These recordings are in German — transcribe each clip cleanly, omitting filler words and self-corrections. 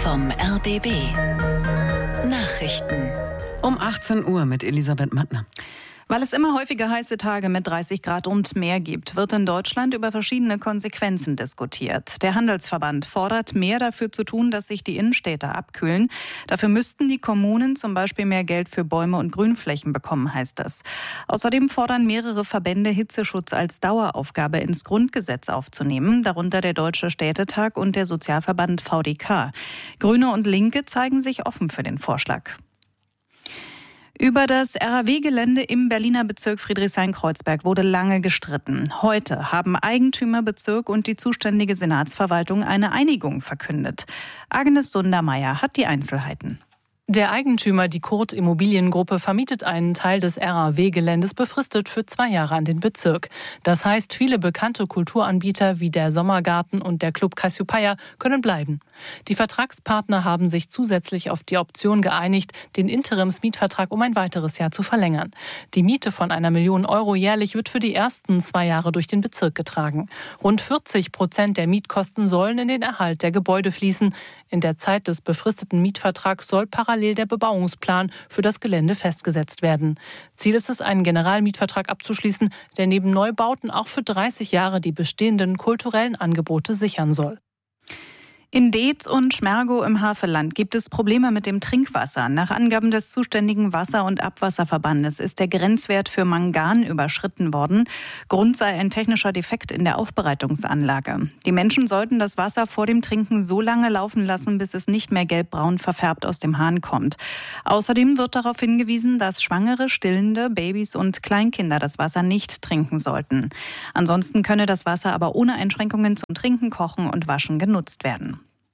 vom RBB. Nachrichten. Um 18 Uhr mit Elisabeth Mattner. Weil es immer häufiger heiße Tage mit 30 Grad und mehr gibt, wird in Deutschland über verschiedene Konsequenzen diskutiert. Der Handelsverband fordert, mehr dafür zu tun, dass sich die Innenstädte abkühlen. Dafür müssten die Kommunen zum Beispiel mehr Geld für Bäume und Grünflächen bekommen, heißt es. Außerdem fordern mehrere Verbände, Hitzeschutz als Daueraufgabe ins Grundgesetz aufzunehmen, darunter der Deutsche Städtetag und der Sozialverband VDK. Grüne und Linke zeigen sich offen für den Vorschlag. Über das RAW-Gelände im Berliner Bezirk Friedrichshain-Kreuzberg wurde lange gestritten. Heute haben Eigentümerbezirk und die zuständige Senatsverwaltung eine Einigung verkündet. Agnes Sundermeier hat die Einzelheiten. Der Eigentümer, die Kurt Immobiliengruppe, vermietet einen Teil des RAW-Geländes befristet für 2 Jahre an den Bezirk. Das heißt, viele bekannte Kulturanbieter wie der Sommergarten und der Club Cassiopeia können bleiben. Die Vertragspartner haben sich zusätzlich auf die Option geeinigt, den Interimsmietvertrag um ein weiteres Jahr zu verlängern. Die Miete von 1 Million Euro jährlich wird für die ersten 2 Jahre durch den Bezirk getragen. Rund 40% der Mietkosten sollen in den Erhalt der Gebäude fließen. In der Zeit des befristeten Mietvertrags soll parallel der Bebauungsplan für das Gelände festgesetzt werden. Ziel ist es, einen Generalmietvertrag abzuschließen, der neben Neubauten auch für 30 Jahre die bestehenden kulturellen Angebote sichern soll. In Deetz und Schmergow im Havelland gibt es Probleme mit dem Trinkwasser. Nach Angaben des zuständigen Wasser- und Abwasserverbandes ist der Grenzwert für Mangan überschritten worden. Grund sei ein technischer Defekt in der Aufbereitungsanlage. Die Menschen sollten das Wasser vor dem Trinken so lange laufen lassen, bis es nicht mehr gelbbraun verfärbt aus dem Hahn kommt. Außerdem wird darauf hingewiesen, dass Schwangere, Stillende, Babys und Kleinkinder das Wasser nicht trinken sollten. Ansonsten könne das Wasser aber ohne Einschränkungen zum Trinken, Kochen und Waschen genutzt werden.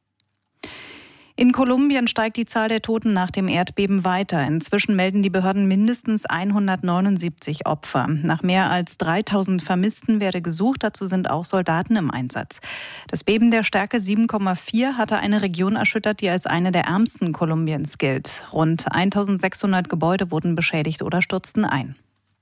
In Kolumbien steigt die Zahl der Toten nach dem Erdbeben weiter. Inzwischen melden die Behörden mindestens 179 Opfer. Nach mehr als 3000 Vermissten werde gesucht. Dazu sind auch Soldaten im Einsatz. Das Beben der Stärke 7,4 hatte eine Region erschüttert, die als eine der ärmsten Kolumbiens gilt. Rund 1600 Gebäude wurden beschädigt oder stürzten ein.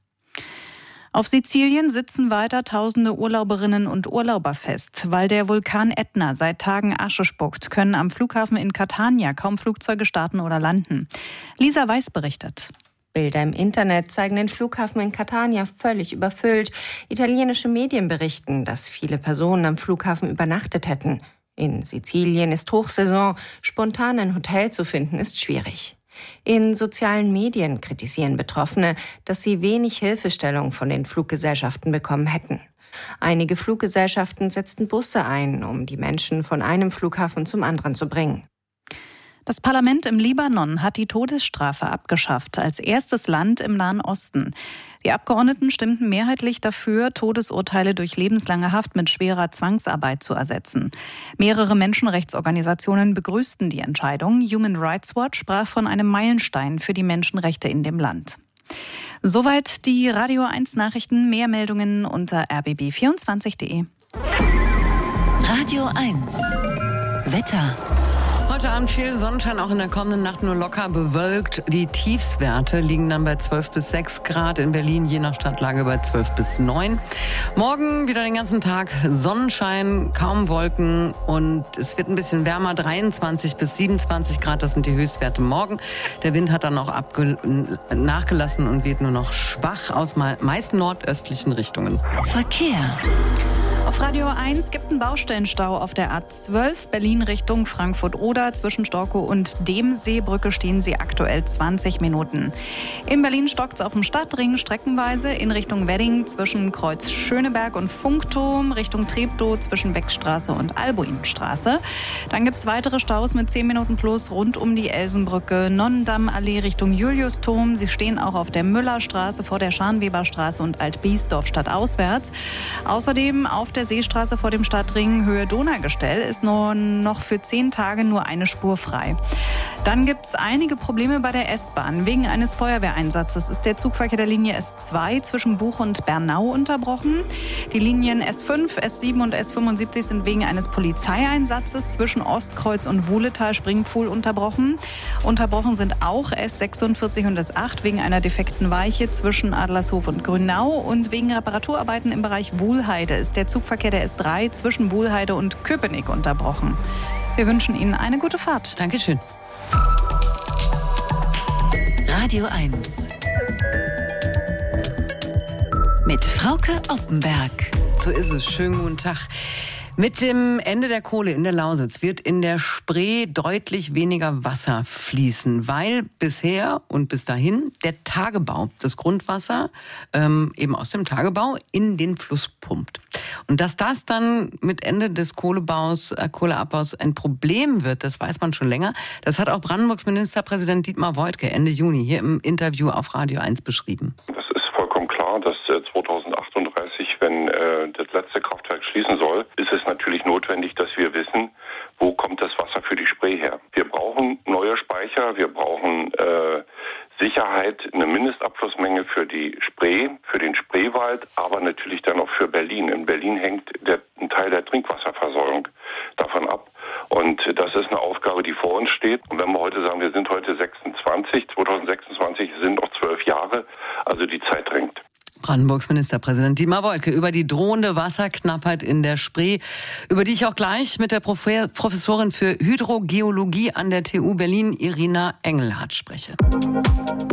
Auf Sizilien sitzen weiter tausende Urlauberinnen und Urlauber fest. Weil der Vulkan Ätna seit Tagen Asche spuckt, können am Flughafen in Catania kaum Flugzeuge starten oder landen. Lisa Weiß berichtet. Bilder im Internet zeigen den Flughafen in Catania völlig überfüllt. Italienische Medien berichten, dass viele Personen am Flughafen übernachtet hätten. In Sizilien ist Hochsaison, spontan ein Hotel zu finden ist schwierig. In sozialen Medien kritisieren Betroffene, dass sie wenig Hilfestellung von den Fluggesellschaften bekommen hätten. Einige Fluggesellschaften setzten Busse ein, um die Menschen von einem Flughafen zum anderen zu bringen. Das Parlament im Libanon hat die Todesstrafe abgeschafft, als erstes Land im Nahen Osten. Die Abgeordneten stimmten mehrheitlich dafür, Todesurteile durch lebenslange Haft mit schwerer Zwangsarbeit zu ersetzen. Mehrere Menschenrechtsorganisationen begrüßten die Entscheidung. Human Rights Watch sprach von einem Meilenstein für die Menschenrechte in dem Land. Soweit die Radio 1 Nachrichten. Mehr Meldungen unter rbb24.de. Radio 1. Wetter. Heute Abend viel Sonnenschein, auch in der kommenden Nacht nur locker bewölkt. Die Tiefstwerte liegen dann bei 12 bis 6 Grad. In Berlin je nach Stadtlage bei 12 bis 9. Morgen wieder den ganzen Tag Sonnenschein, kaum Wolken und es wird ein bisschen wärmer, 23 bis 27 Grad. Das sind die Höchstwerte morgen. Der Wind hat dann auch nachgelassen und weht nur noch schwach aus meist nordöstlichen Richtungen. Verkehr. Auf Radio 1 gibt einen Baustellenstau auf der A12 Berlin Richtung Frankfurt-Oder. Zwischen Storkow und Demseebrücke stehen Sie aktuell 20 Minuten. In Berlin stockt es auf dem Stadtring streckenweise in Richtung Wedding zwischen Kreuz Schöneberg und Funkturm, Richtung Treptow zwischen Beckstraße und Albuinstraße. Dann gibt es weitere Staus mit 10 Minuten plus rund um die Elsenbrücke, Nonnendammallee Richtung Juliusturm. Sie stehen auch auf der Müllerstraße vor der Scharnweberstraße und Alt-Biesdorf stadtauswärts. Außerdem auf der Seestraße vor dem Stadtring Höhe Donaugestell ist nur noch für 10 Tage nur eine Spur frei. Dann gibt es einige Probleme bei der S-Bahn. Wegen eines Feuerwehreinsatzes ist der Zugverkehr der Linie S2 zwischen Buch und Bernau unterbrochen. Die Linien S5, S7 und S75 sind wegen eines Polizeieinsatzes zwischen Ostkreuz und Wuhletal-Springpfuhl unterbrochen. Unterbrochen sind auch S46 und S8 wegen einer defekten Weiche zwischen Adlershof und Grünau. Und wegen Reparaturarbeiten im Bereich Wuhlheide ist der Zug Zugverkehr der S3 zwischen Wuhlheide und Köpenick unterbrochen. Wir wünschen Ihnen eine gute Fahrt. Dankeschön. Radio 1 mit Frauke Oppenberg. So ist es. Schönen guten Tag. Mit dem Ende der Kohle in der Lausitz wird in der Spree deutlich weniger Wasser fließen, weil bisher und bis dahin der Tagebau das Grundwasser eben aus dem Tagebau in den Fluss pumpt. Und dass das dann mit Ende des Kohleabbaus ein Problem wird, das weiß man schon länger. Das hat auch Brandenburgs Ministerpräsident Dietmar Woidke Ende Juni hier im Interview auf Radio 1 beschrieben. Das ist vollkommen klar, dass 2038, wenn das letzte Kraftwerk schließen soll, ist es natürlich notwendig, dass wir wissen, wo kommt das Wasser für die Spree her. Wir brauchen neue Speicher, wir brauchen Sicherheit, eine Mindestabflussmenge für die Spree, für den Spreewald, aber natürlich dann auch für Berlin. In Berlin hängt ein Teil der Trinkwasserversorgung davon ab. Und das ist eine Aufgabe, die vor uns steht. Und wenn wir heute sagen, wir sind heute 2026 sind noch 12 Jahre, also die Zeit drängt. Brandenburgs Ministerpräsident Dietmar Woidke über die drohende Wasserknappheit in der Spree, über die ich auch gleich mit der Professorin für Hydrogeologie an der TU Berlin, Irina Engelhardt, spreche.